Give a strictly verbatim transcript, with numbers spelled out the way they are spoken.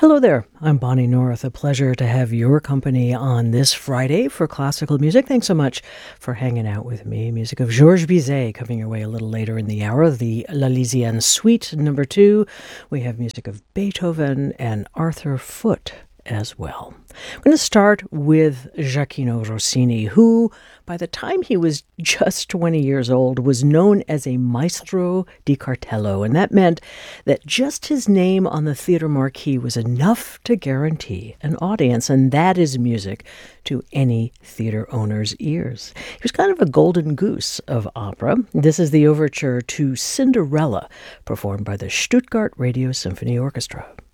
Hello there. I'm Bonnie North. A pleasure to have your company on this Friday for classical music. Thanks so much for hanging out with me. Music of Georges Bizet coming your way a little later in the hour. The La Lysiane Suite number two. We have music of Beethoven and Arthur Foote as well. I'm going to start with Gioachino Rossini, who, by the time he was just twenty years old, was known as a maestro di cartello, and that meant that just his name on the theater marquee was enough to guarantee an audience, and that is music to any theater owner's ears. He was kind of a golden goose of opera. This is the overture to Cinderella, performed by the Stuttgart Radio Symphony Orchestra.